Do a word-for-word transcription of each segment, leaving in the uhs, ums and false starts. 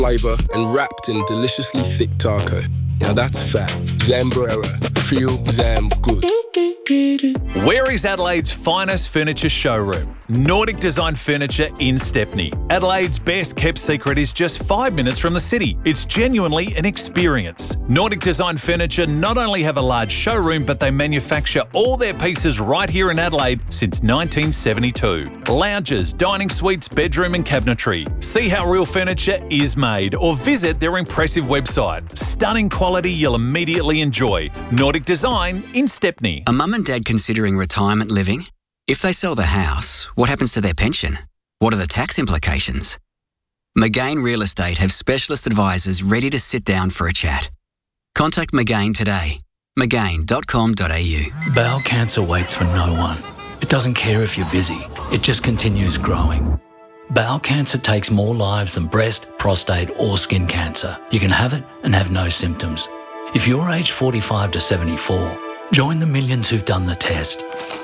flavour and wrapped in deliciously thick taco. Now that's fat. Zambrera. Feel Zam good. Where is Adelaide's finest furniture showroom? Nordic Design Furniture in Stepney. Adelaide's best kept secret is just five minutes from the city. It's genuinely an experience. Nordic Design Furniture not only have a large showroom, but they manufacture all their pieces right here in Adelaide since nineteen seventy-two. Lounges, dining suites, bedroom and cabinetry. See how real furniture is made or visit their impressive website. Stunning quality you'll immediately enjoy. Nordic Design in Stepney. Are mum and dad considering retirement living? If they sell the house, what happens to their pension? What are the tax implications? McGain Real Estate have specialist advisors ready to sit down for a chat. Contact McGain today. McGain dot com dot a u. Bowel cancer waits for no one. It doesn't care if you're busy. It just continues growing. Bowel cancer takes more lives than breast, prostate or skin cancer. You can have it and have no symptoms. If you're aged forty-five to seventy-four, join the millions who've done the test.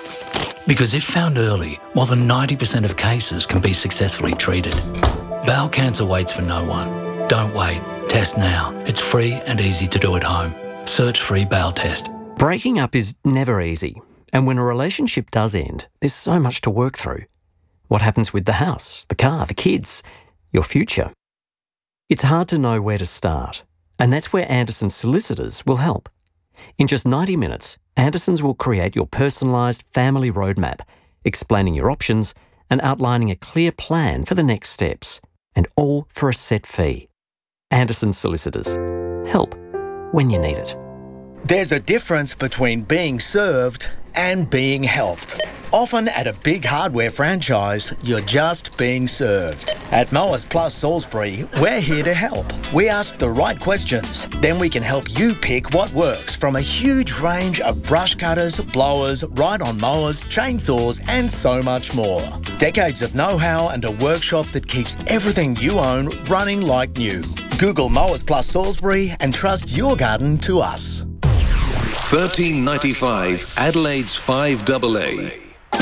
Because if found early, more than ninety percent of cases can be successfully treated. Bowel cancer waits for no one. Don't wait. Test now. It's free and easy to do at home. Search free bowel test. Breaking up is never easy. And when a relationship does end, there's so much to work through. What happens with the house, the car, the kids, your future? It's hard to know where to start. And that's where Anderson Solicitors will help. In just ninety minutes, Andersons will create your personalised family roadmap, explaining your options and outlining a clear plan for the next steps, and all for a set fee. Anderson Solicitors. Help when you need it. There's a difference between being served and being helped. Often at a big hardware franchise, you're just being served. At Mowers Plus Salisbury, we're here to help. We ask the right questions, then we can help you pick what works from a huge range of brush cutters, blowers, ride-on mowers, chainsaws and so much more. Decades of know-how and a workshop that keeps everything you own running like new. Google Mowers Plus Salisbury and trust your garden to us. thirteen ninety-five Adelaide's five A A.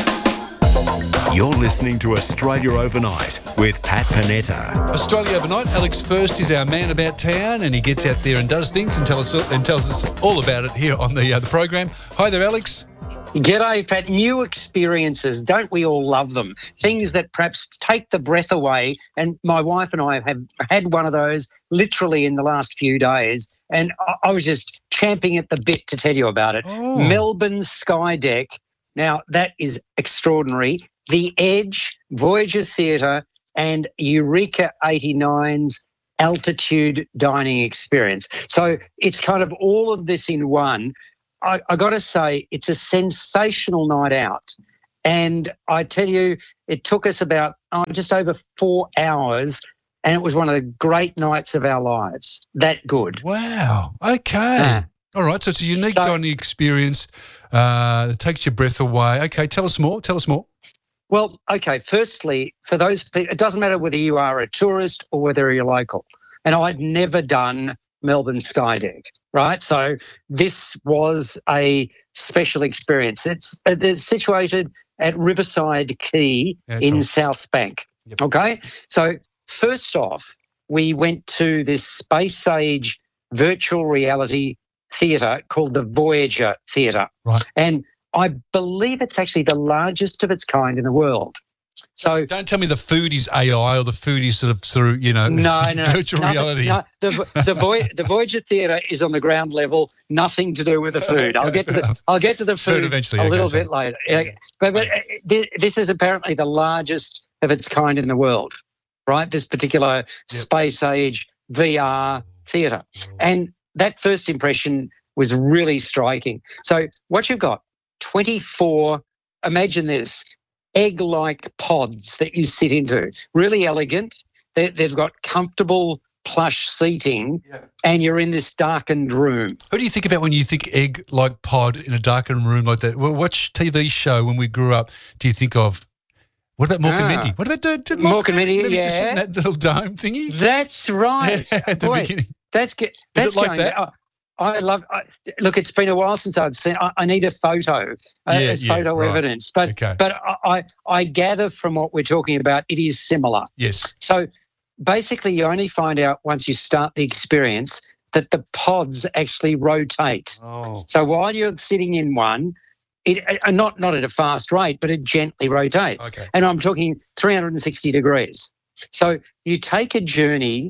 You're listening to Australia Overnight with Pat Panetta. Australia Overnight. Alex First is our man about town, and he gets out there and does things and, tell us, and tells us all about it here on the uh, the program. Hi there, Alex. G'day, Pat. New experiences, don't we all love them? Things that perhaps take the breath away. And my wife and I have had one of those literally in the last few days. And I, I was just champing at the bit to tell you about it. Oh. Melbourne Sky Deck. Now, that is extraordinary. The Edge, Voyager Theatre and Eureka eighty-nine's altitude dining experience. So it's kind of all of this in one. I, I got to say, it's a sensational night out. And I tell you, it took us about oh, just over four hours and it was one of the great nights of our lives. That good. Wow. Okay. Uh, all right. So it's a unique so, dining experience. Uh, it takes your breath away. Okay. Tell us more. Tell us more. Well, okay. Firstly, for those people, it doesn't matter whether you are a tourist or whether you're local. And I'd never done Melbourne Sky Deck, right? So this was a special experience. It's, it's situated at Riverside Quay yeah, in right. South Bank, yep. okay? So first off, we went to this space age virtual reality theatre called the Voyager Theatre. Right. And I believe it's actually the largest of its kind in the world. So don't tell me the food is A I or the food is sort of through, you know, no, no, virtual no, reality. No, the the, Voy- the Voyager Theatre is on the ground level, nothing to do with the food. I'll get to the I'll get to the food, food eventually, a okay, little so. bit later. Yeah. But, but th- this is apparently the largest of its kind in the world, right? This particular yep. space age V R theatre, and that first impression was really striking. So what you've got, twenty-four. Imagine this. Egg-like pods that you sit into, really elegant. They, they've got comfortable plush seating yeah. and you're in this darkened room. What do you think about when you think egg-like pod in a darkened room like that? Well, which T V show when we grew up do you think of? What about Mork ah. and Mindy? What about the, the Mork and Mindy? Yeah. Just in that little dome thingy? That's right. Yeah, at the Boy, beginning. That's, get, that's Is it like going that? I, I love. I, look, it's been a while since I'd seen. I, I need a photo uh, yeah, as yeah, photo right. evidence. But okay. but I I gather from what we're talking about, it is similar. Yes. So basically you only find out once you start the experience that the pods actually rotate. Oh. So while you're sitting in one, it uh, not not at a fast rate, but it gently rotates. Okay. And I'm talking three hundred sixty degrees. So you take a journey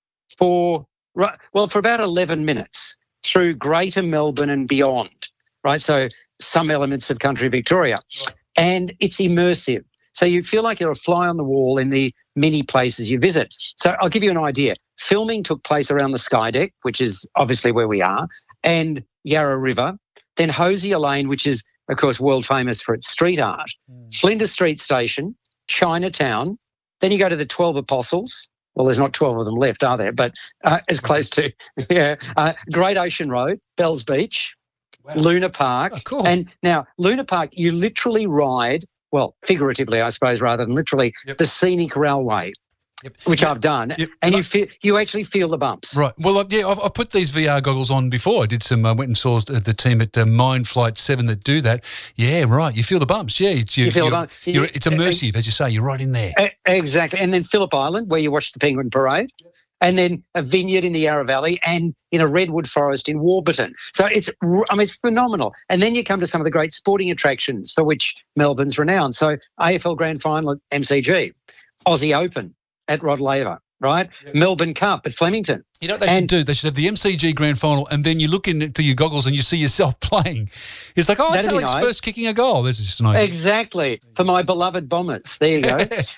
for, well, for about eleven minutes through Greater Melbourne and beyond, right? So some elements of country Victoria. Right. And it's immersive. So you feel like you're a fly on the wall in the many places you visit. So I'll give you an idea. Filming took place around the Skydeck, which is obviously where we are, and Yarra River. Then Hosier Lane, which is, of course, world famous for its street art. Mm. Flinders Street Station, Chinatown. Then you go to the twelve Apostles. Well, there's not twelve of them left, are there? But uh, as close to, yeah. Uh, Great Ocean Road, Bells Beach, wow. Luna Park. Oh, cool. And now, Luna Park, you literally ride, well, figuratively, I suppose, rather than literally, yep. the scenic railway. Yep. Which yep. I've done, yep. and I, you feel you actually feel the bumps. Right. Well, uh, yeah, I've, I've put these V R goggles on before. I did some. I uh, went and saw the team at uh, Mind Flight Seven that do that. Yeah, right. You feel the bumps. Yeah, you, you feel the bumps. You're, it's immersive, as you say. You're right in there. Exactly. And then Phillip Island, where you watch the penguin parade, and then a vineyard in the Yarra Valley, and in a redwood forest in Warburton. So it's, I mean, it's phenomenal. And then you come to some of the great sporting attractions for which Melbourne's renowned. So A F L Grand Final at M C G, Aussie Open at Rod Laver. Right? Yep. Melbourne Cup at Flemington. You know what they and, should do? They should have the M C G Grand Final, and then you look into your goggles and you see yourself playing. It's like, oh, it's Alex nice. First kicking a goal. This is just an idea. Exactly. For my beloved Bombers. There you go.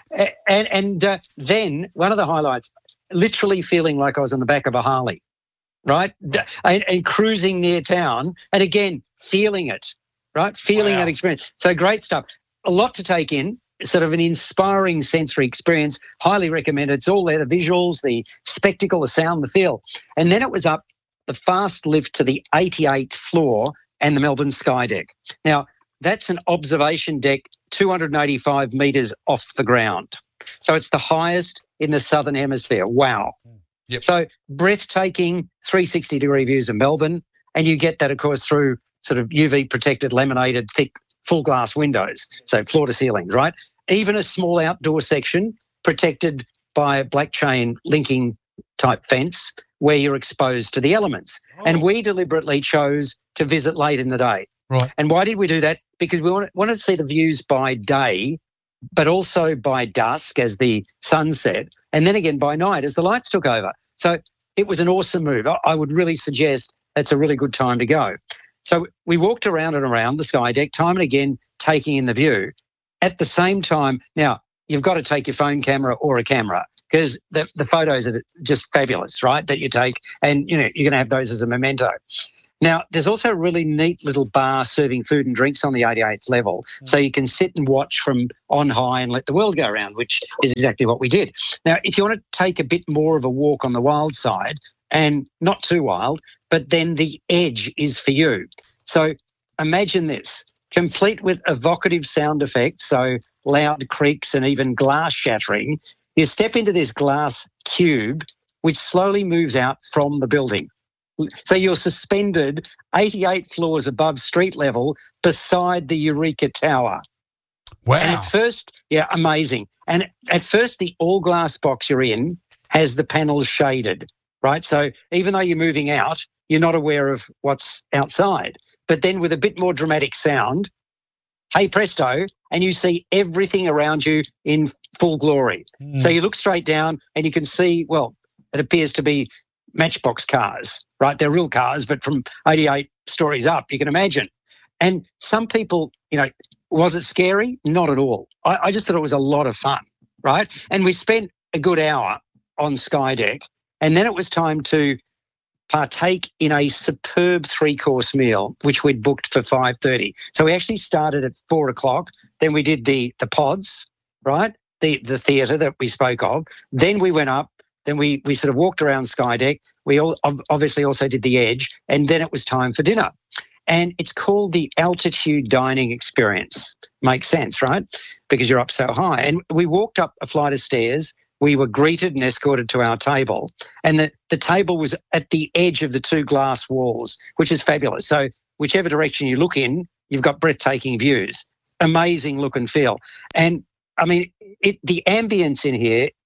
and and uh, then one of the highlights, literally feeling like I was on the back of a Harley, right? And, and cruising near town, and again, feeling it, right? Feeling wow. that experience. So great stuff. A lot to take in. Sort of an inspiring sensory experience. Highly recommended. It's all there, the visuals, the spectacle, the sound, the feel. And then it was up the fast lift to the eighty-eighth floor and the Melbourne Skydeck. Now, that's an observation deck two hundred eighty-five metres off the ground. So it's the highest in the Southern Hemisphere. Wow. Yep. So breathtaking three hundred sixty degree views of Melbourne. And you get that, of course, through sort of U V protected, laminated, thick full glass windows, so floor to ceiling, right? Even a small outdoor section protected by a black chain linking type fence where you're exposed to the elements. Oh. And we deliberately chose to visit late in the day. Right. And why did we do that? Because we wanted, wanted to see the views by day, but also by dusk as the sun set, and then again by night as the lights took over. So it was an awesome move. I, I would really suggest that's a really good time to go. So we walked around and around the Skydeck, time and again, taking in the view. At the same time, now, you've got to take your phone camera or a camera because the, the photos are just fabulous, right, that you take. And, you know, you're going to have those as a memento. Now, there's also a really neat little bar serving food and drinks on the eighty-eighth level. Mm. So you can sit and watch from on high and let the world go around, which is exactly what we did. Now, if you want to take a bit more of a walk on the wild side, and not too wild, but then the edge is for you. So imagine this, complete with evocative sound effects, so loud creaks and even glass shattering. You step into this glass cube, which slowly moves out from the building. So you're suspended eighty-eight floors above street level beside the Eureka Tower. Wow. And at first, yeah, amazing. And at first, the all-glass box you're in has the panels shaded. Right. So even though you're moving out, you're not aware of what's outside. But then with a bit more dramatic sound, hey presto, and you see everything around you in full glory. Mm. So you look straight down and you can see, well, it appears to be matchbox cars, right? They're real cars, but from eighty-eight stories up, you can imagine. And some people, you know, was it scary? Not at all. I, I just thought it was a lot of fun, right? And we spent a good hour on Skydeck. And then it was time to partake in a superb three-course meal, which we'd booked for five thirty. So we actually started at four o'clock. Then we did the the pods, right, the the theatre that we spoke of. Then we went up. Then we we sort of walked around Skydeck. We all obviously also did the edge. And then it was time for dinner. And it's called the altitude dining experience. Makes sense, right? Because you're up so high. And we walked up a flight of stairs. We were greeted and escorted to our table. And the, the table was at the edge of the two glass walls, which is fabulous. So whichever direction you look in, you've got breathtaking views. Amazing look and feel. And, I mean, it, the ambience in here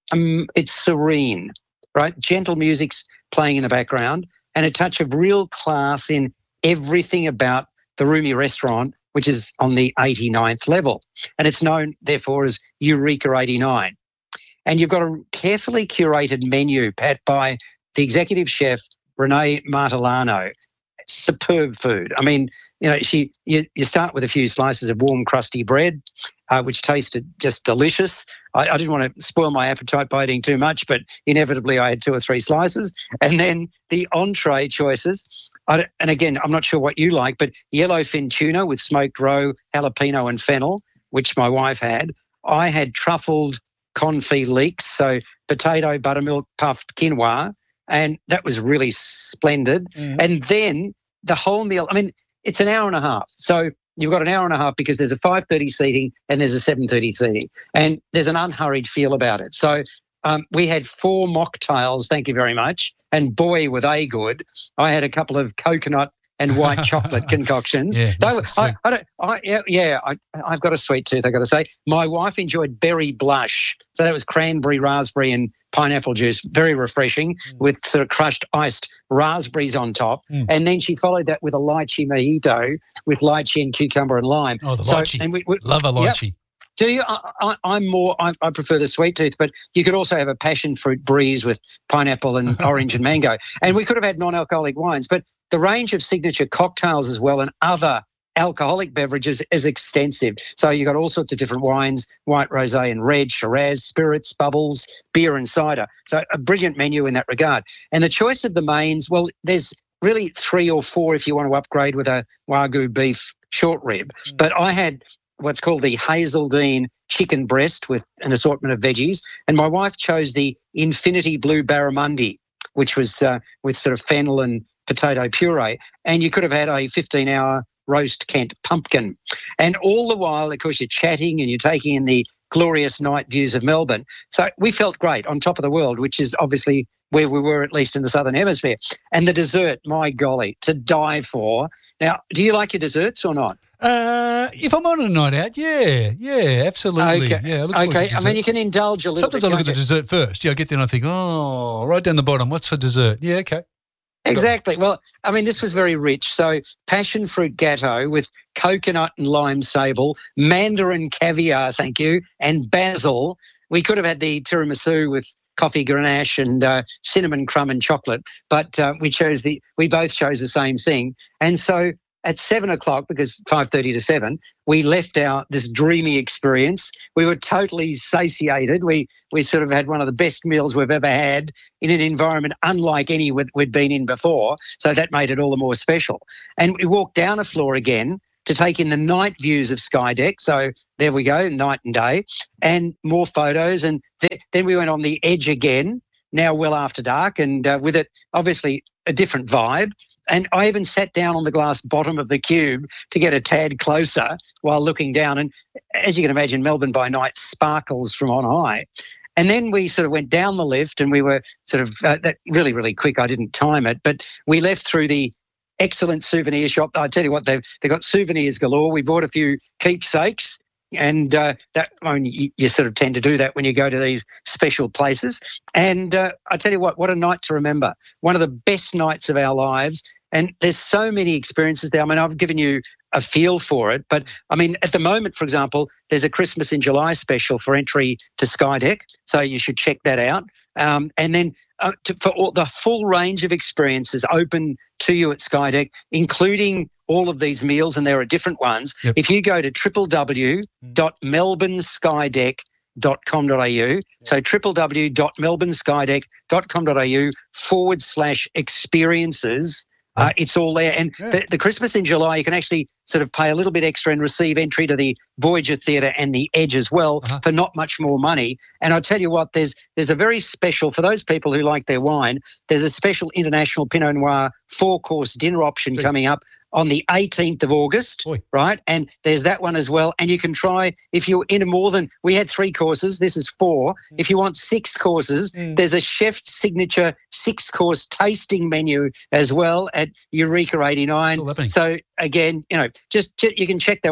um, it's serene, right? Gentle music's playing in the background and a touch of real class in everything about the Rumi restaurant, which is on the eighty-ninth level. And it's known, therefore, as Eureka eighty-nine. And you've got a carefully curated menu, Pat, by the executive chef, Renee Martellano. Superb food. I mean, you know, she you, you start with a few slices of warm, crusty bread, uh, which tasted just delicious. I, I didn't want to spoil my appetite by eating too much, but inevitably I had two or three slices. And then the entree choices. I, and again, I'm not sure what you like, but yellowfin tuna with smoked roe, jalapeno and fennel, which my wife had. I had truffled confit leeks, so potato, buttermilk, puffed quinoa, and that was really splendid. Mm-hmm. And then the whole meal, I mean, it's an hour and a half. So you've got an hour and a half because there's a five thirty seating and there's a seven thirty seating. And there's an unhurried feel about it. So um, we had four mocktails, thank you very much. And boy, were they good. I had a couple of coconut and white chocolate concoctions. Yeah, so I, I don't, I, yeah, yeah I, I've got a sweet tooth, I've got to say. My wife enjoyed berry blush. So that was cranberry, raspberry and pineapple juice, very refreshing, mm. with sort of crushed iced raspberries on top. Mm. And then she followed that with a lychee mojito with lychee and cucumber and lime. Oh, the so, lychee. And we, we, Love a lychee. Yep. Do you? I, I, I'm more, I, I prefer the sweet tooth, but you could also have a passion fruit breeze with pineapple and orange and mango. And we could have had non-alcoholic wines, but the range of signature cocktails as well and other alcoholic beverages is extensive. So you've got all sorts of different wines, white rosé and red, Shiraz, spirits, bubbles, beer and cider. So a brilliant menu in that regard. And the choice of the mains, well, there's really three or four if you want to upgrade with a Wagyu beef short rib. Mm. But I had what's called the Hazeldean chicken breast with an assortment of veggies. And my wife chose the Infinity Blue Barramundi, which was uh, with sort of fennel and potato puree. And you could have had a fifteen-hour roast Kent pumpkin. And all the while, of course, you're chatting and you're taking in the glorious night views of Melbourne. So we felt great on top of the world, which is obviously where we were, at least in the Southern Hemisphere. And the dessert, my golly, to die for. Now, do you like your desserts or not? Uh, if I'm on a night out, yeah, yeah, absolutely. Okay, yeah, I look forward okay. to I mean, you can indulge a little Sometimes bit. I look at the you? dessert first. Yeah, I get there and I think, oh, right down the bottom, what's for dessert? Yeah, okay. Exactly. Well, I mean, this was very rich. So passion fruit gatto with coconut and lime sable, mandarin caviar, thank you, and basil. We could have had the tiramisu with coffee ganache and uh, cinnamon crumb and chocolate, but uh, we chose the, we both chose the same thing. And so at seven o'clock, because five thirty to seven, we left our this dreamy experience. We were totally satiated. We we sort of had one of the best meals we've ever had in an environment unlike any we'd, we'd been in before. So that made it all the more special. And we walked down a floor again to take in the night views of Skydeck. So there we go, night and day, and more photos. And th- then we went on the Edge again, now well after dark, and uh, with it, obviously, a different vibe. And I even sat down on the glass bottom of the cube to get a tad closer while looking down. And as you can imagine, Melbourne by night sparkles from on high. And then we sort of went down the lift and we were sort of uh, that really, really quick. I didn't time it, but we left through the excellent souvenir shop. I tell you what, they've, they've got souvenirs galore. We bought a few keepsakes. And uh, that I mean, you, you sort of tend to do that when you go to these special places. And uh, I tell you what, what a night to remember. One of the best nights of our lives. And there's so many experiences there. I mean, I've given you a feel for it. But, I mean, at the moment, for example, there's a Christmas in July special for entry to Skydeck. So you should check that out. Um, and then uh, to, for all, the full range of experiences open to you at Skydeck, including all of these meals, and there are different ones. Yep. If you go to w w w dot melbourne skydeck dot com dot a u, so w w w dot melbourne skydeck dot com dot a u forward slash experiences, uh, it's all there. And yeah. the, the Christmas in July, you can actually sort of pay a little bit extra and receive entry to the Voyager Theatre and the Edge as well uh-huh. for not much more money. And I'll tell you what, there's there's a very special, for those people who like their wine, there's a special international Pinot Noir four-course dinner option Gee. coming up on the eighteenth of August, Oy. right? And there's that one as well. And you can try, if you're into more than, we had three courses, this is four. Mm. If you want six courses, mm. there's a chef's signature six-course tasting menu as well at Eureka eighty-nine. So again, you know, just, just you can check that one out.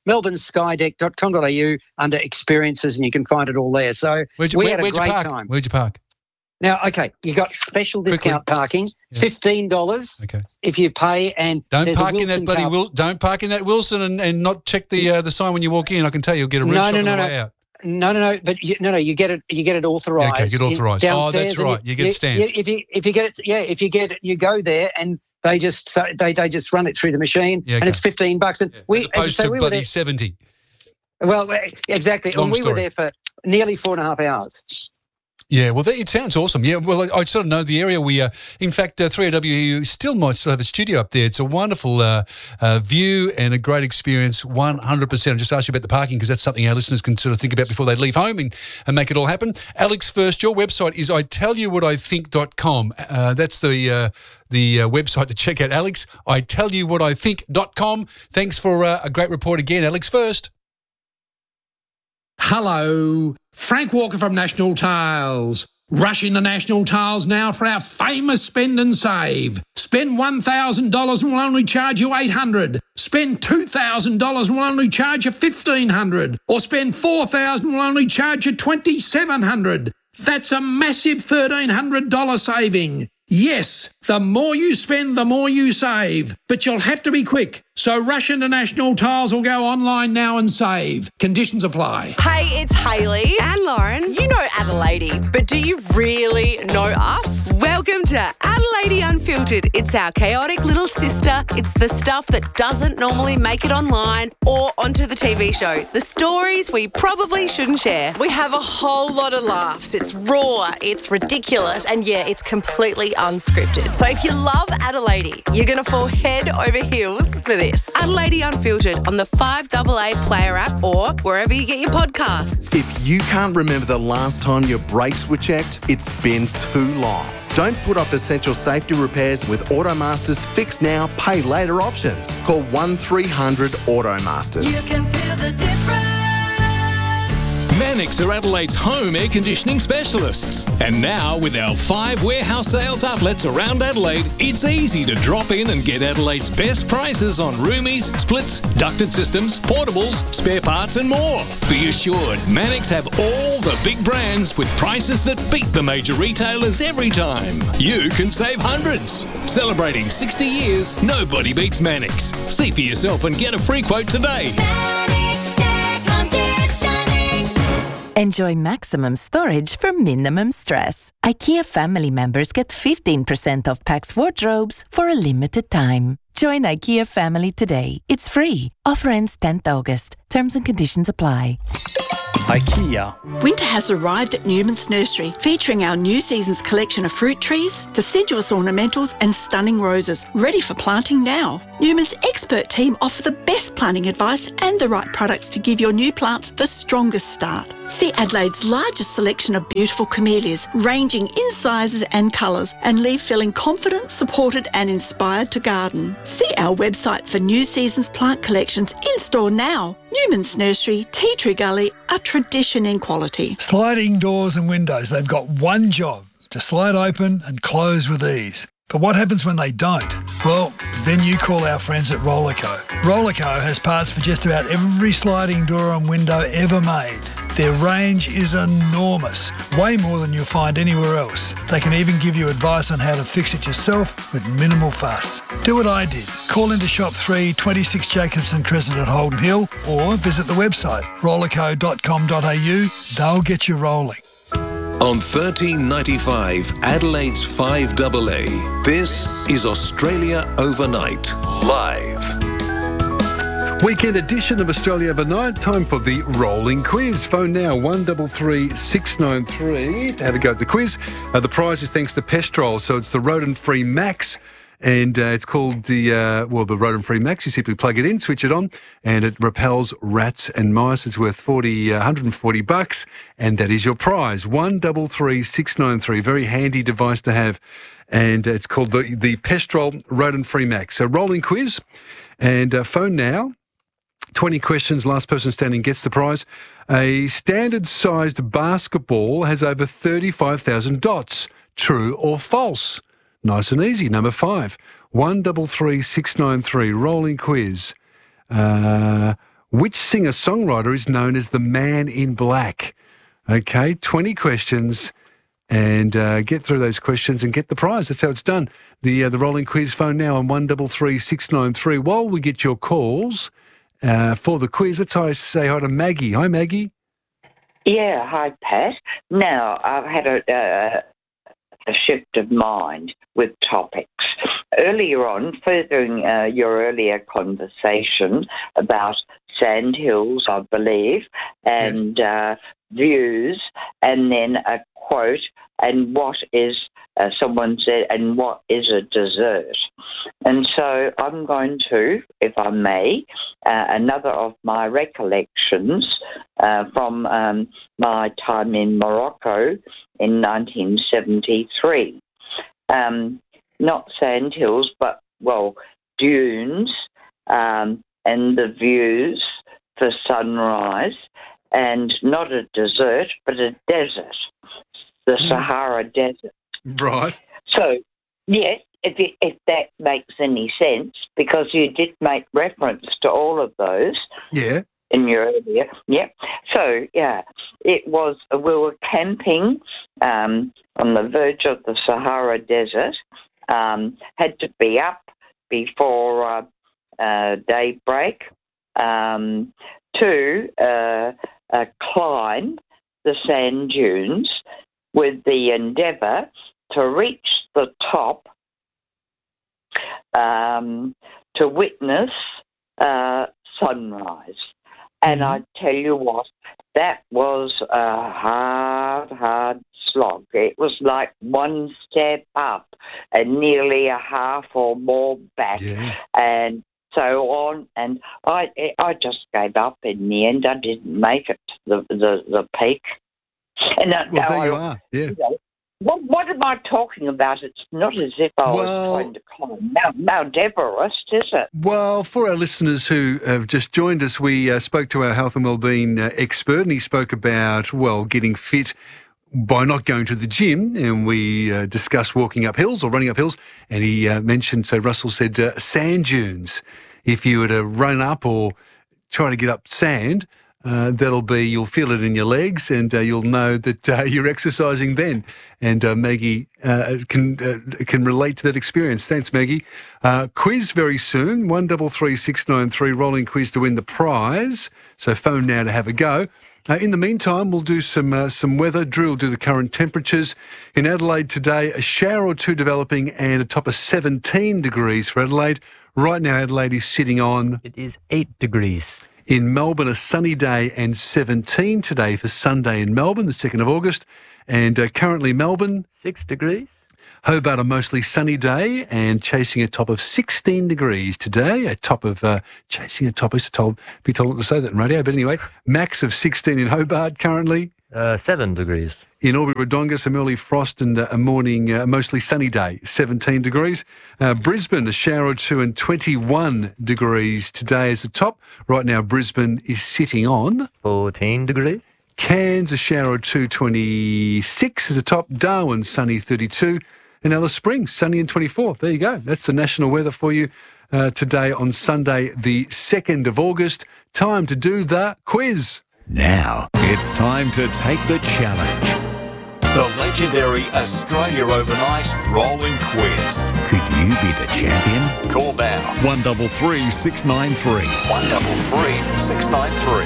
melbourne skydeck dot com dot a u under experiences, and you can find it all there. So Where'd you, we where, had a where'd you great park? time. Where'd you park? Now, okay, you got special discount Quickly. parking, Yeah. fifteen dollars Okay. if you pay, and Don't there's a park in Wilson that bloody car- Wil- Don't park in that Wilson and, and not check the uh, the sign when you walk in. I can tell you, you'll get a red No, shot no, on no, the no. way out. No, no, no. But you, no, no. You get it. You get it authorised. Okay, get authorised. in- Oh, that's downstairs, and right. You get stamped. Yeah, if you if you get it, yeah, if you get it, you go there and they just so they they just run it through the machine, Yeah, and okay. it's fifteen bucks. And we As as opposed I say, to we were bloody there, seventy. well, exactly. Long and we story. were there for nearly four and a half hours. Yeah, well, that, it sounds awesome. Yeah, well, I, I sort of know the area. We, uh, in fact, uh, three A W still might still have a studio up there. It's a wonderful uh, uh, view and a great experience, one hundred percent. I'll just ask you about the parking because that's something our listeners can sort of think about before they leave home and, and make it all happen. Alex, first, your website is I tell you what I think dot com. Uh, that's the uh, the uh, website to check out, Alex. I tell you what I think dot com. Thanks for uh, a great report again, Alex, first. Hello, Frank Walker from National Tiles. Rush into National Tiles now for our famous spend and save. Spend one thousand dollars and we'll only charge you eight hundred dollars. Spend two thousand dollars and we'll only charge you fifteen hundred dollars. Or spend four thousand dollars and we'll only charge you twenty-seven hundred dollars. That's a massive thirteen hundred dollars saving. Yes, the more you spend, the more you save. But you'll have to be quick. So rush into National Tiles or go online now and save. Conditions apply. Hey, it's Hayley and Lauren. You know Adelaide, but do you really know us? Welcome to Adelaide Unfiltered. It's our chaotic little sister. It's the stuff that doesn't normally make it online or onto the T V show. The stories we probably shouldn't share. We have a whole lot of laughs. It's raw, it's ridiculous, and yeah, it's completely unscripted. So if you love Adelaide, you're going to fall head over heels for this. Adelaide Unfiltered on the five A A Player app or wherever you get your podcasts. If you can't remember the last time your brakes were checked, it's been too long. Don't put off essential safety repairs with Automaster's Fix Now, Pay Later options. Call one three hundred Automasters. You can feel the difference. Mannix are Adelaide's home air conditioning specialists. And now, with our five warehouse sales outlets around Adelaide, it's easy to drop in and get Adelaide's best prices on roomies, splits, ducted systems, portables, spare parts and more. Be assured, Mannix have all the big brands with prices that beat the major retailers every time. You can save hundreds. Celebrating sixty years, nobody beats Mannix. See for yourself and get a free quote today. Enjoy maximum storage for minimum stress. IKEA family members get fifteen percent off Pax wardrobes for a limited time. Join IKEA family today. It's free. Offer ends tenth August. Terms and conditions apply. IKEA. Winter has arrived at Newman's Nursery, featuring our new season's collection of fruit trees, deciduous ornamentals and stunning roses, ready for planting now. Newman's expert team offer the best planting advice and the right products to give your new plants the strongest start. See Adelaide's largest selection of beautiful camellias, ranging in sizes and colours, and leave feeling confident, supported and inspired to garden. See our website for new season's plant collections in store now. Newman's Nursery, Tea Tree Gully, a tradition in quality. Sliding doors and windows, they've got one job, to slide open and close with ease. But what happens when they don't? Well, then you call our friends at Rollerco. Rollerco has parts for just about every sliding door and window ever made. Their range is enormous, way more than you'll find anywhere else. They can even give you advice on how to fix it yourself with minimal fuss. Do what I did. Call into shop three, twenty-six Jacobson Crescent at Holden Hill, or visit the website rollerco dot com dot a u. They'll get you rolling. On thirteen ninety-five, Adelaide's five A A, this is Australia Overnight, live. Weekend edition of Australia Overnight. Time for the rolling quiz. Phone now one three three six nine three to have a go at the quiz. Uh, the prize is thanks to Pestrol, so it's the rodent-free Max. And uh, it's called the, uh, well, the rodent-free Max. You simply plug it in, switch it on, and it repels rats and mice. It's worth forty, uh, one hundred forty bucks, and that is your prize. one three three six nine three. Very handy device to have. And uh, it's called the, the Pestrol rodent-free Max. So rolling quiz, and uh, phone now. twenty questions, last person standing gets the prize. A standard-sized basketball has over thirty-five thousand dots. True or false? Nice and easy. Number five, one three three six nine three, rolling quiz. Uh, Which singer-songwriter is known as the Man in Black? Okay, twenty questions, and uh, get through those questions and get the prize. That's how it's done. The uh, the rolling quiz phone now on one three three six nine three. While we get your calls uh, for the quiz, let's hi- say hi to Maggie. Hi, Maggie. Yeah, hi, Pat. Now, I've had a, uh, a shift of mind with topics. Earlier on, furthering uh, your earlier conversation about sandhills, I believe, and uh, views, and then a quote, and what is, uh, someone said, and what is a dessert? And so I'm going to, if I may, uh, another of my recollections uh, from um, my time in Morocco in nineteen seventy-three. Um, not sandhills, but, well, dunes, um, and the views for sunrise, and not a desert, but a desert, the Sahara Desert. Right. So, yes, if, it, if that makes any sense, because you did make reference to all of those. Yeah. In your earlier, yeah. So, yeah, it was, we were camping um, on the verge of the Sahara Desert, um, had to be up before uh, uh, daybreak um, to uh, uh, climb the sand dunes with the endeavour to reach the top um, to witness uh, sunrise. And I tell you what, that was a hard, hard slog. It was like one step up and nearly a half or more back, yeah. and so on. And I, I just gave up in the end. I didn't make it to the the, the peak. And I, Well, there I, you are. Yeah. you know, what, what am I talking about? It's not as if I Well- was trying to climb Mount, Mount Everest, is it? Well, for our listeners who have just joined us, we uh, spoke to our health and wellbeing uh, expert, and he spoke about, well, getting fit by not going to the gym, and we uh, discussed walking up hills or running up hills, and he uh, mentioned, so Russell said, uh, sand dunes. If you were to run up or try to get up sand, uh, that'll be, you'll feel it in your legs, and uh, you'll know that uh, you're exercising then. And uh, Maggie uh, can uh, can relate to that experience. Thanks, Maggie. Uh, quiz very soon, one three three six nine three, rolling quiz to win the prize. So phone now to have a go. Uh, in the meantime, we'll do some uh, some weather. Drew will do the current temperatures. In Adelaide today, a shower or two developing and a top of seventeen degrees for Adelaide. Right now, Adelaide is sitting on... It is eight degrees. In Melbourne, a sunny day and seventeen today for Sunday in Melbourne, the second of August. And uh, currently Melbourne... Six degrees. Hobart, a mostly sunny day and chasing a top of sixteen degrees today. A top of... Uh, chasing a top, I used to told, be told not to say that in radio, but anyway, max of sixteen in Hobart currently. Uh, seven degrees. In Albury-Wodonga, some early frost and uh, a morning, uh, mostly sunny day, seventeen degrees. Uh, Brisbane, a shower or two and twenty-one degrees today as the top. Right now, Brisbane is sitting on... fourteen degrees. Cairns, a shower or two, twenty-six as a top. Darwin, sunny, thirty-two. And Alice Springs, sunny and twenty-four. There you go. That's the national weather for you uh, today on Sunday, the second of August. Time to do the quiz. Now it's time to take the challenge. The legendary Australia Overnight Rolling Quiz. Could you be the champion? Call now. one three three six nine three. one three three six nine three.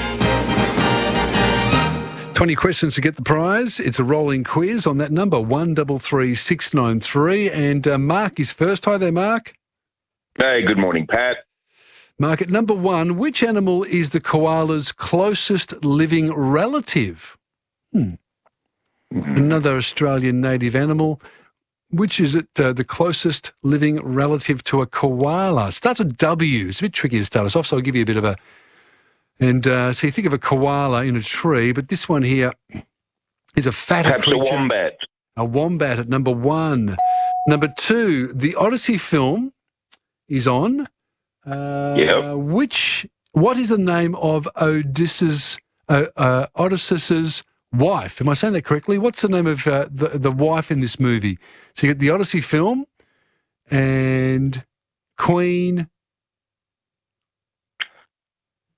twenty questions to get the prize. It's a rolling quiz on that number, one three three six nine three. And uh, Mark is first. Hi there, Mark. Hey, good morning, Pat. Mark, at number one, which animal is the koala's closest living relative? Hmm. Another Australian native animal. Which is it uh, the closest living relative to a koala? Starts with W. It's a bit tricky to start us off, so I'll give you a bit of a... And uh, so you think of a koala in a tree, but this one here is a fatter Perhaps creature. a wombat. A wombat at number one. Number two, the Odyssey film is on. Uh, Yep. Which, what is the name of Odysseus, uh, uh, Odysseus's wife? Am I saying that correctly? What's the name of uh, the, the wife in this movie? So you get the Odyssey film and Queen...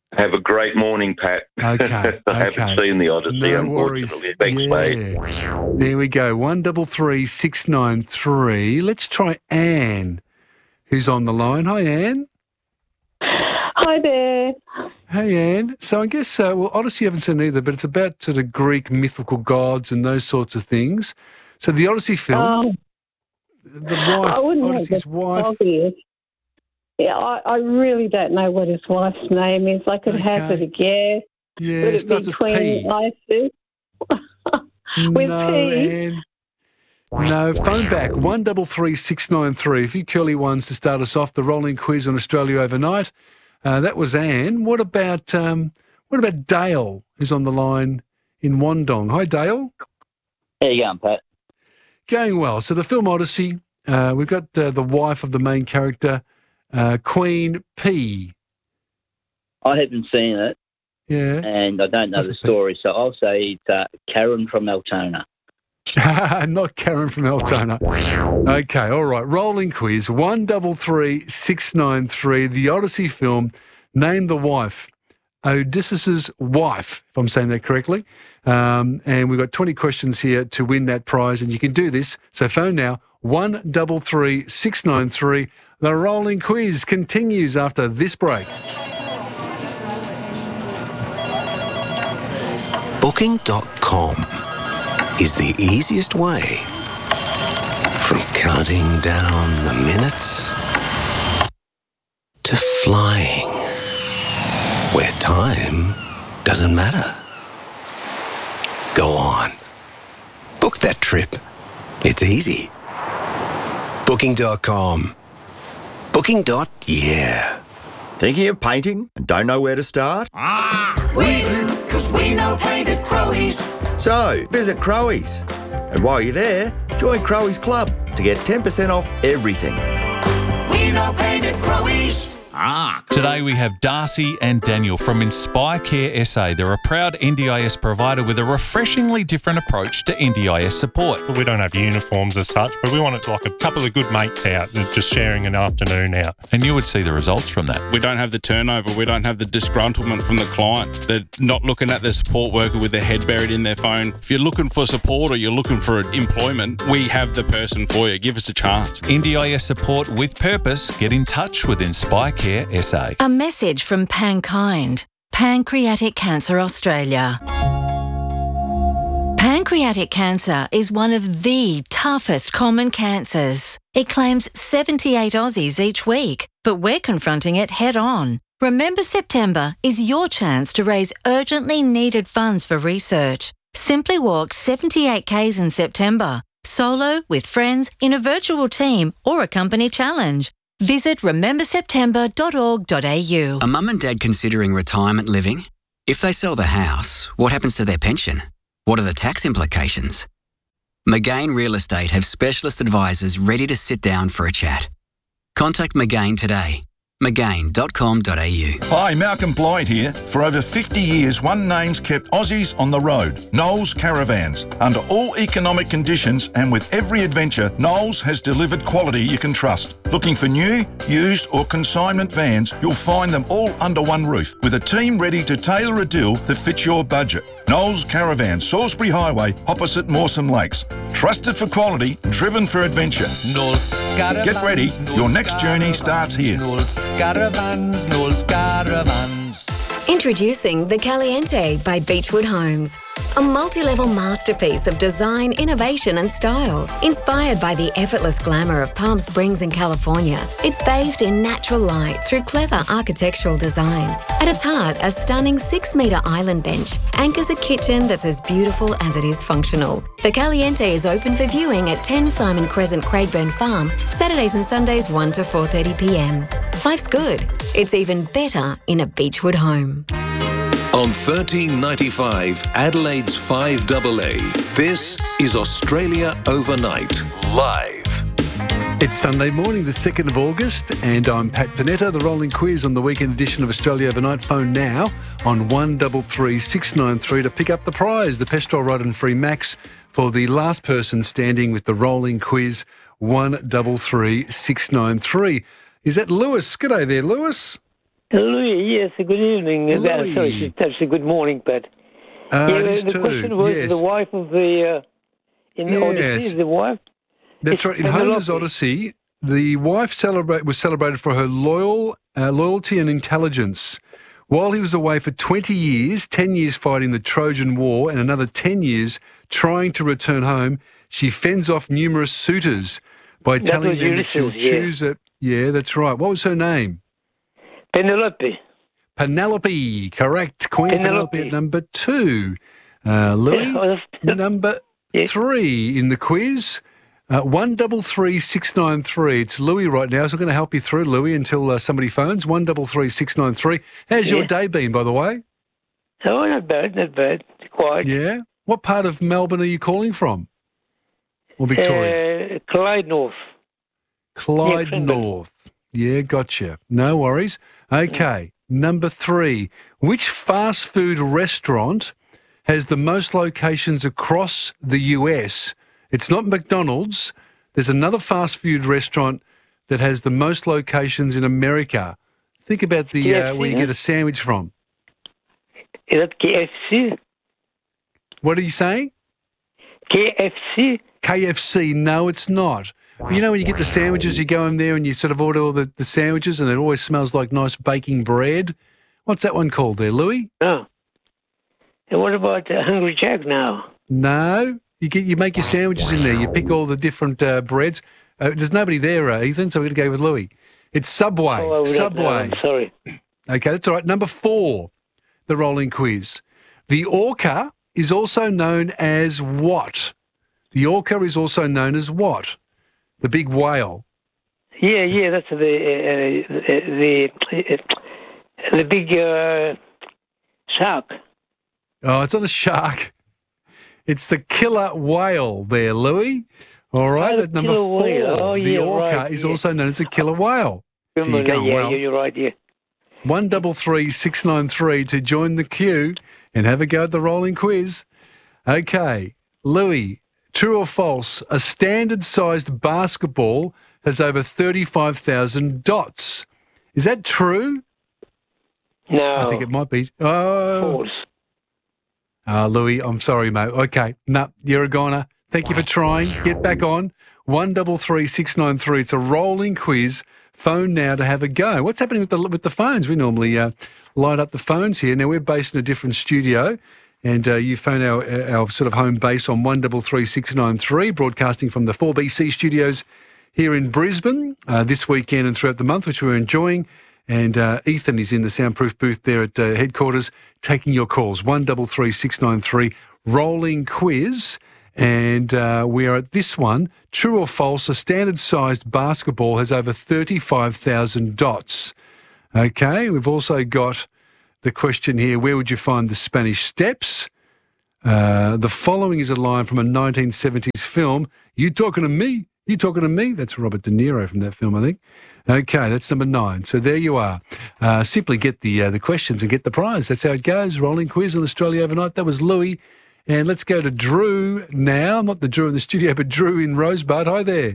Have a great morning, Pat. Okay, I okay. haven't seen the Odyssey, No worries. unfortunately. Thanks, yeah. mate. There we go. One double three six nine three. Let's try Anne, who's on the line. Hi, Anne. Hi there. Hey, Anne. So I guess, uh, well, Odyssey you haven't seen either, but it's about sort of Greek mythical gods and those sorts of things. So the Odyssey film, Um, the wife, I wouldn't know Odyssey's the wife. obvious. Yeah, I, I really don't know what his wife's name is. I could hazard a guess. Yeah, Would it it be starts with Queen P. Isis? With no, P? Anne. No, phone back, one double three six nine three. A few curly ones to start us off, the rolling quiz on Australia Overnight. Uh, that was Anne. What about um, what about Dale, who's on the line in Wandong? Hi, Dale. How you going, Pat? Going well. So the film Odyssey, uh, we've got uh, the wife of the main character, uh, Queen P. I haven't seen it, Yeah. and I don't know the story, so I'll say it's uh, Karen from Altona. Not Karen from Altona. Okay, all right. Rolling quiz, one double three six nine three. The Odyssey film, name the wife. Odysseus's wife, if I'm saying that correctly. Um, and we've got twenty questions here to win that prize, and you can do this. So phone now, one double three six nine three. The rolling quiz continues after this break. Booking dot com is the easiest way from counting down the minutes to flying where time doesn't matter. Go on. Book that trip. It's easy. Booking dot com. Booking. Yeah. Thinking of painting and don't know where to start? We do, because we know paint at Crowies. So, visit Crowies. And while you're there, join Crowies Club to get ten percent off everything. We know paint at Crowies. Ah. Today we have Darcy and Daniel from Inspire Care S A. They're a proud N D I S provider with a refreshingly different approach to N D I S support. We don't have uniforms as such, but we want it like a couple of good mates out, just sharing an afternoon out. And you would see the results from that. We don't have the turnover. We don't have the disgruntlement from the client. They're not looking at the support worker with their head buried in their phone. If you're looking for support or you're looking for employment, we have the person for you. Give us a chance. N D I S support with purpose. Get in touch with Inspire Care S A. A message from Pankind, Pancreatic Cancer Australia. Pancreatic cancer is one of the toughest common cancers. It claims seventy-eight Aussies each week, but we're confronting it head on. Remember September is your chance to raise urgently needed funds for research. Simply walk seventy-eight kays in September, solo, with friends, in a virtual team or a company challenge. Visit remember september dot org dot a u. Are mum and dad considering retirement living? If they sell the house, what happens to their pension? What are the tax implications? Magain Real Estate have specialist advisors ready to sit down for a chat. Contact Magain today. magain dot com dot a u. Hi, Malcolm Blyde here. For over fifty years, one name's kept Aussies on the road. Knowles Caravans. Under all economic conditions and with every adventure, Knowles has delivered quality you can trust. Looking for new, used or consignment vans, you'll find them all under one roof with a team ready to tailor a deal that fits your budget. Knowles Caravans, Salisbury Highway, opposite Mawson Lakes. Trusted for quality, driven for adventure. Knowles Caravans. Get ready, your next journey starts here. Knowles Caravans, Knowles Caravans. Introducing the Caliente by Beechwood Homes. A multi-level masterpiece of design, innovation and style. Inspired by the effortless glamour of Palm Springs in California, it's bathed in natural light through clever architectural design. At its heart, a stunning six-metre island bench anchors a kitchen that's as beautiful as it is functional. The Caliente is open for viewing at ten Simon Crescent, Craigburn Farm, Saturdays and Sundays one to four thirty p m. Life's good. It's even better in a Beechwood home. On thirteen ninety-five, Adelaide's five A A, this is Australia Overnight, live. It's Sunday morning, the second of August, and I'm Pat Panetta. The rolling quiz on the weekend edition of Australia Overnight. Phone now on one double three six nine three to pick up the prize, the Pestrol Ride and Free Max, for the last person standing with the rolling quiz, one double three six nine three. Is that Lewis? G'day there, Lewis. Louis, yes, good evening. Uh, Louis. sorry, that's a good morning, Pat. Uh, yeah, it is the too, question was yes. the wife of the, uh, in the Yes. Odyssey, is the wife? That's It's right. In Penelope. Homer's Odyssey, the wife celebrate, was celebrated for her loyal uh, loyalty and intelligence. While he was away for twenty years, ten years fighting the Trojan War and another ten years trying to return home, she fends off numerous suitors by That telling was them that she'll Ulysses, yeah. choose a... Yeah, that's right. What was her name? Penelope. Penelope, correct. Queen Penelope, Penelope. at number two. Uh, Louis, number three in the quiz. Uh, one double three six nine three. It's Louis right now, so I'm going to help you through, Louis, until uh, somebody phones. One double three six nine three. How's your Yeah. day been, by the way? Oh, not bad, not bad. Quiet. Yeah. What part of Melbourne are you calling from? Or Victoria? Uh, Clyde North. Clyde Clyde North. Yeah, gotcha. No worries. Okay, number three. Which fast food restaurant has the most locations across the U S? It's not McDonald's. There's another fast food restaurant that has the most locations in America. Think about the uh, where you get a sandwich from. Is that K F C? What are you saying? K F C? K F C. No, it's not. You know when you get the sandwiches, you go in there and you sort of order all the, the sandwiches and it always smells like nice baking bread. What's that one called there, Louis? Oh. And what about uh, Hungry Jack now? No. You get you make your sandwiches in there. You pick all the different uh, breads. Uh, there's nobody there, uh, Ethan, so we're going to go with Louis. It's Subway. Oh, I would not know. Subway. I'm sorry. Okay, that's all right. Number four, the rolling quiz. The orca is also known as what? The orca is also known as what? The big whale. Yeah, yeah, that's the uh, the uh, the big uh, shark. Oh, it's not a shark. It's the killer whale there, Louis. All right, Oh, at number killer four, whale. Oh, the yeah, orca right, is yeah. also known as a killer whale. So you're Remember, going yeah, well. yeah, you're right, yeah. One double three six nine three to join the queue and have a go at the rolling quiz. Okay, Louis, true or false? A standard-sized basketball has over thirty-five thousand dots. Is that true? No. I think it might be. Oh, False. Ah, Louis, I'm sorry, mate. Okay, no, you're a goner. Thank you for trying. Get back on. One double three six nine three. It's a rolling quiz. Phone now to have a go. What's happening with the with the phones? We normally uh, light up the phones here. Now we're based in a different studio, and uh, you phone our our sort of home base on one double three six nine three, broadcasting from the four B C studios here in Brisbane uh, this weekend and throughout the month, which we're enjoying. And uh, Ethan is in the soundproof booth there at uh, headquarters taking your calls. One double three six nine three, rolling quiz. And uh, we are at this one. True or false, a standard-sized basketball has over thirty-five thousand dots. Okay, we've also got the question here, where would you find the Spanish Steps? Uh, the following is a line from a nineteen seventies film. You talking to me? You talking to me? That's Robert De Niro from that film, I think. Okay, that's number nine. So there you are. Uh, simply get the uh, the questions and get the prize. That's how it goes. Rolling quiz on Australia Overnight. That was Louis. And let's go to Drew now. Not the Drew in the studio, but Drew in Rosebud. Hi there.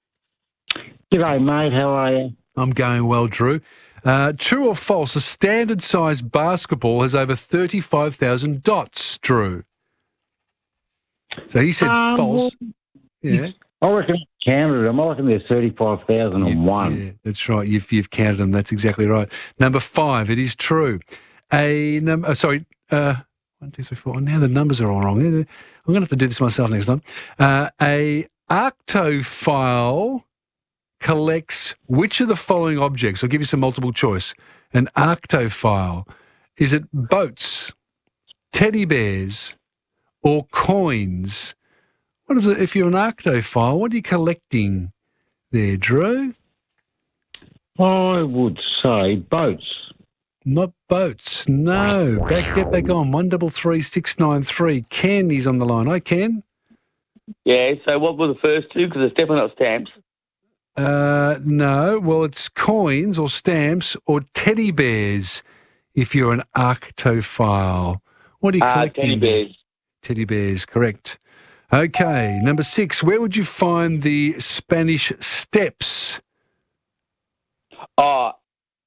G'day, mate. How are you? I'm going well, Drew. Uh, true or false, a standard-sized basketball has over thirty-five thousand dots, Drew? So he said Um, false. well, Yeah. I reckon I counted them. I reckon there's thirty-five thousand one. Yeah, that's right. You've you've counted them. That's exactly right. Number five, it is true. A number. Oh, sorry. Uh, one, two, three, four. Now the numbers are all wrong. I'm going to have to do this myself next time. Uh, a arctophile collects which of the following objects? I'll give you some multiple choice. An arctophile. Is it boats, teddy bears, or coins? What is it? If you're an arctophile, what are you collecting there, Drew? I would say boats. Not boats, no. Back, get back on. One double three six nine three. Ken is on the line. Hi, Ken. Yeah, so what were the first two? Because it's definitely not stamps. Uh, no, well, it's coins or stamps or teddy bears if you're an arctophile. What are you Ah, collecting? teddy bears. Teddy bears, correct. Okay, number six. Where would you find the Spanish Steps? Oh,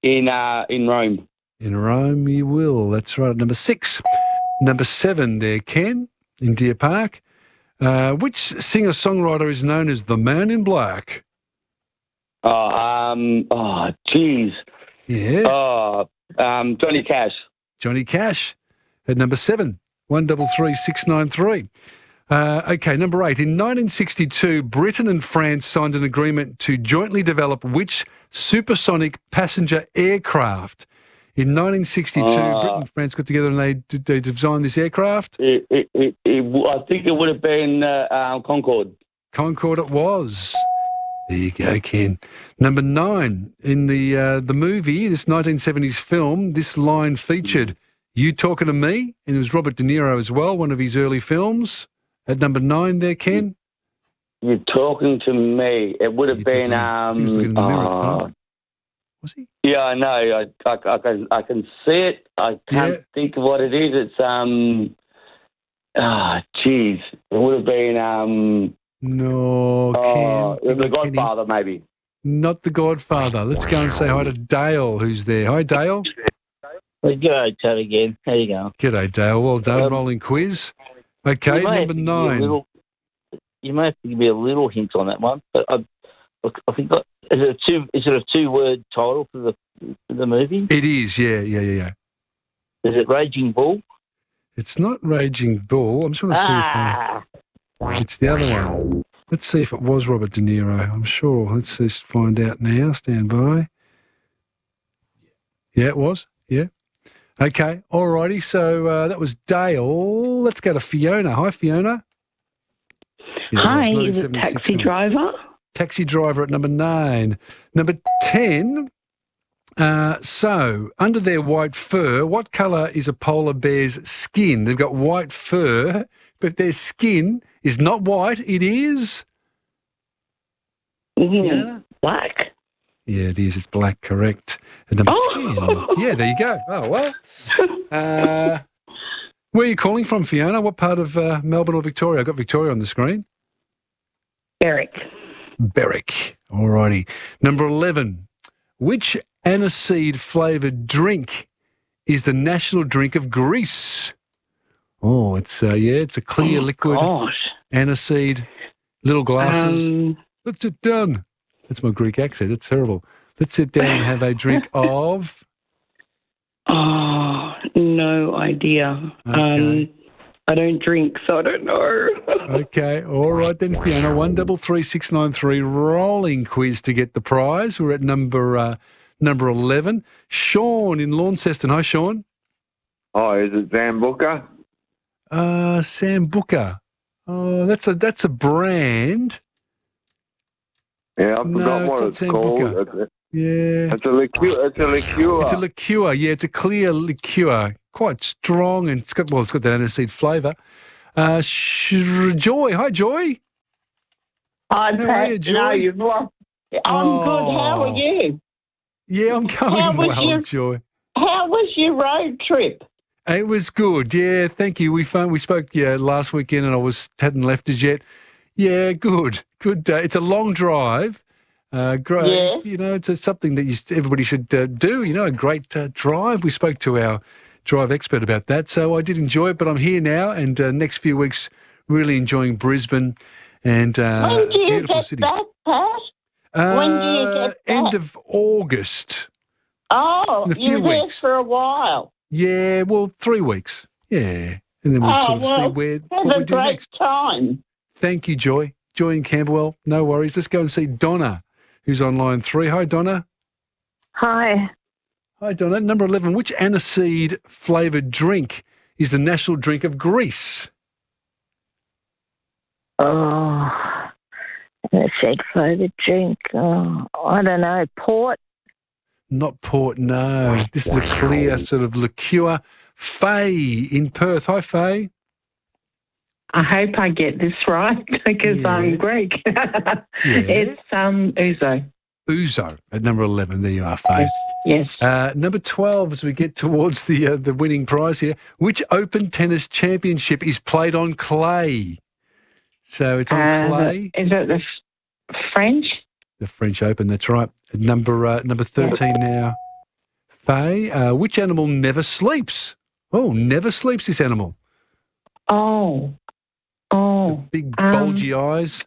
in uh, in Rome. In Rome, you will. That's right. Number six. Number seven there, Ken, in Deer Park. Uh, which singer-songwriter is known as the Man in Black? Oh, um, oh, geez. Yeah. Oh, um, Johnny Cash. Johnny Cash at number seven, one double three six nine three. Uh, okay, number eight. In nineteen sixty-two, Britain and France signed an agreement to jointly develop which supersonic passenger aircraft? In nineteen sixty-two, Uh, Britain and France got together and they, they designed this aircraft. It, it, it, it, I think it would have been uh, um, Concorde. Concorde it was. There you go, Ken. Number nine. In the uh, the movie, this nineteen seventies film, this line featured, "You talking to me?" And it was Robert De Niro as well, one of his early films. At number nine there, Ken. You're talking to me. It would have been. Um, he was looking in the mirror at the uh, time. Was he? Yeah, I know. I, I, I can I can see it. I can't Yeah. think of what it is. It's um. Ah, jeez. It would have been um. No, Oh, Ken. The Godfather, maybe. Not the Godfather. Let's go and say hi to Dale, who's there. Hi, Dale. Well, g'day, Ted again. How you going? G'day, Dale. Well done. Um, Rolling quiz. Okay, You may number have to give me a nine. little- you may have to give me a little hint on that one, but I, look, I think that, is it a two is it a two word title for the for the movie? It is, yeah, yeah, yeah, yeah. Is it Raging Bull? It's not Raging Bull. I'm just going to see Ah. if I, it's the other one. Let's see if it was Robert De Niro. I'm sure. Let's just find out now. Stand by. Yeah, it was. Yeah. Okay. All righty. So uh, that was Dale. Let's go to Fiona. Hi, Fiona. Yeah, Hi, it was is it 1976 Taxi film. Driver? Taxi Driver at number nine. Number ten. Uh, so, under their white fur, what colour is a polar bear's skin? They've got white fur, but their skin is not white. It is... Mm, black. Yeah, it is. It's black, correct. And number Oh. ten. Yeah, there you go. Oh, well. Uh, where are you calling from, Fiona? What part of uh, Melbourne or Victoria? I've got Victoria on the screen. Berwick. Berwick. All righty. Number eleven. Which aniseed flavoured drink is the national drink of Greece? Oh, it's, uh, yeah, it's a clear Oh, liquid. gosh. Aniseed, little glasses. Um, Let's sit down. That's my Greek accent. That's terrible. Let's sit down and have a drink of... Oh, no idea. Um, I don't drink, so I don't know. Okay, all right then, Fiona. One double three six nine three. Rolling quiz to get the prize. We're at number uh, number eleven. Sean in Launceston. Hi, Sean. Hi, is it Zambuca? Uh, Sambuca. Oh, that's a that's a brand. Yeah, I No, forgot it's what not it's called. Sambuca. It's a, Yeah. it's a liqueur. It's a liqueur. It's a liqueur. Yeah, it's a clear liqueur. Quite strong, and it's got well, it's got that aniseed flavour. Uh, Sh- Joy. Hi, Joy. Hi, How are Pat. you, Joy? No, you've lost. I'm good. How are you? Yeah, I'm How going was well, your- Joy. How was your road trip? It was good. Yeah, thank you. We found, we spoke yeah last weekend, and I was hadn't left as yet. Yeah, good, good. Uh, it's a long drive. Uh, great. Yeah. You know, it's, it's something that you, everybody should uh, do. You know, a great uh, drive. We spoke to our drive expert about that, so I did enjoy it. But I'm here now, and uh, next few weeks, really enjoying Brisbane and uh, when do you beautiful get city. back, Pat? Uh, when do you get back? End of August. Oh, in a few you were there weeks. for a while. Yeah, well, three weeks. Yeah, and then we'll oh, sort of well, see where have what we a do great next. time. Thank you, Joy. Joy in Camberwell. No worries. Let's go and see Donna, who's on line three. Hi, Donna. Hi. Hi, Donna. Number eleven. Which aniseed flavoured drink is the national drink of Greece? Oh, aniseed flavoured drink. Oh, I don't know. Port. Not port, no. This is a clear sort of liqueur. Faye in Perth. Hi, Faye. I hope I get this right because Yeah. I'm Greek. It's um, Uzo. Ouzo at number eleven. There you are, Faye. Yes. Uh, number twelve, as we get towards the uh, the winning prize here, which Open Tennis Championship is played on clay? So it's on Uh, clay. Is it the f- French? The French Open, that's right. Number uh, number thirteen now. Faye, uh, which animal never sleeps? Oh, never sleeps, this animal. Oh. Oh. The big um, bulgy eyes.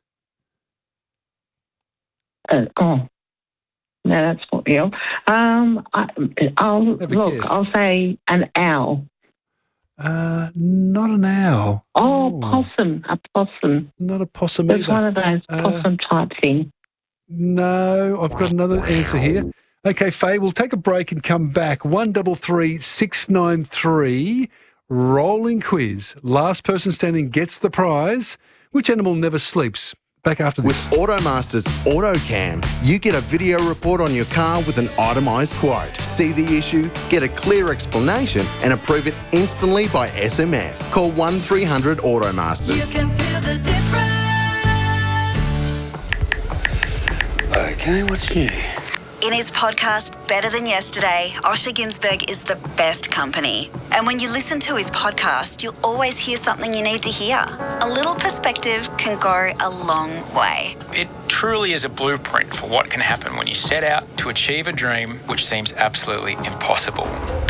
Uh, oh. No, that's not real. Um, I, I'll Have a look. guess. I'll say an owl. Uh, not an owl. Oh, possum. A possum. Not a possum It's either. one of those Uh, possum type thing. No, I've got another answer here. Okay, Faye, we'll take a break and come back. One double three six nine three. Rolling quiz. Last person standing gets the prize. Which animal never sleeps? Back after this. With Automaster's AutoCam, you get a video report on your car with an itemised quote. See the issue, get a clear explanation, and approve it instantly by S M S. Call one three hundred Automasters. You can feel the difference. Okay, what's new? In his podcast, Better Than Yesterday, Osher Ginsberg is the best company. And when you listen to his podcast, you'll always hear something you need to hear. A little perspective can go a long way. It truly is a blueprint for what can happen when you set out to achieve a dream which seems absolutely impossible.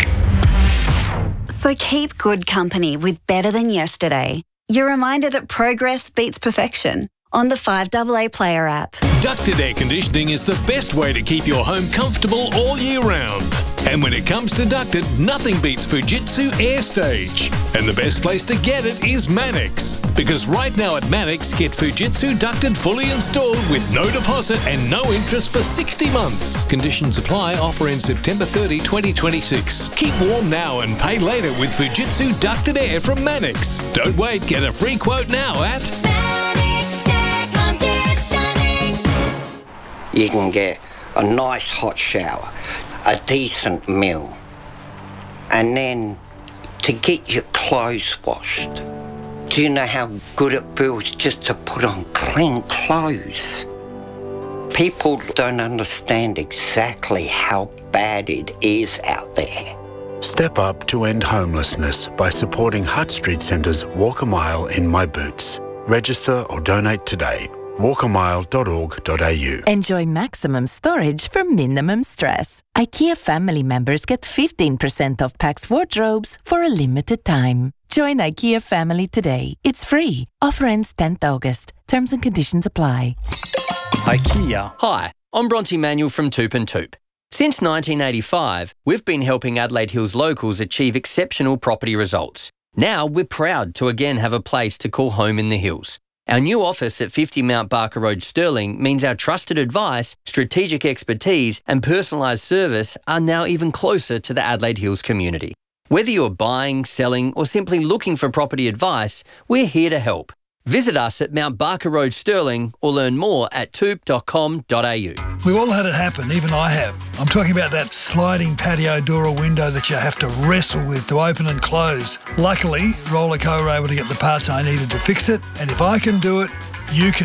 So keep good company with Better Than Yesterday. Your reminder that progress beats perfection on the five A A Player app. Ducted air conditioning is the best way to keep your home comfortable all year round. And when it comes to ducted, nothing beats Fujitsu AirStage. And the best place to get it is Manix. Because right now at Manix, get Fujitsu ducted fully installed with no deposit and no interest for sixty months. Conditions apply. Offer in September thirtieth, twenty twenty-six. Keep warm now and pay later with Fujitsu ducted air from Manix. Don't wait. Get a free quote now at... You can get a nice hot shower, a decent meal, and then to get your clothes washed. Do you know how good it feels just to put on clean clothes? People don't understand exactly how bad it is out there. Step up to end homelessness by supporting Hutt Street Centre's Walk a Mile in My Boots. Register or donate today. walk a mile dot org dot a u. Enjoy maximum storage for minimum stress. IKEA family members get fifteen percent off Pax wardrobes for a limited time. Join IKEA family today. It's free. Offer ends tenth August. Terms and conditions apply. IKEA. Hi, I'm Bronte Manuel from Toop and Toop. Since nineteen eighty-five, we've been helping Adelaide Hills locals achieve exceptional property results. Now we're proud to again have a place to call home in the hills. Our new office at fifty Mount Barker Road, Stirling, means our trusted advice, strategic expertise and personalised service are now even closer to the Adelaide Hills community. Whether you're buying, selling or simply looking for property advice, we're here to help. Visit us at Mount Barker Road, Stirling or learn more at toop dot com dot a u. We've all had it happen, even I have. I'm talking about that sliding patio door or window that you have to wrestle with to open and close. Luckily, Roller Co were able to get the parts I needed to fix it, and if I can do it, you can.